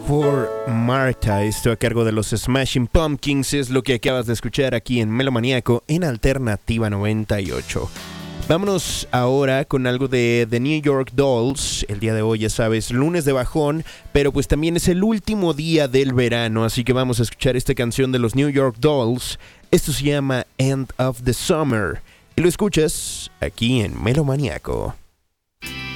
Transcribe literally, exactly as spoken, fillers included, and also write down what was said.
For Marta, esto a cargo de los Smashing Pumpkins, es lo que acabas de escuchar aquí en Melomaniaco en Alternativa noventa y ocho. Vámonos ahora con algo de The New York Dolls. El día de hoy, ya sabes, lunes de bajón, pero pues también es el último día del verano, así que vamos a escuchar esta canción de los New York Dolls. Esto se llama End of the Summer y lo escuchas aquí en Melomaniaco.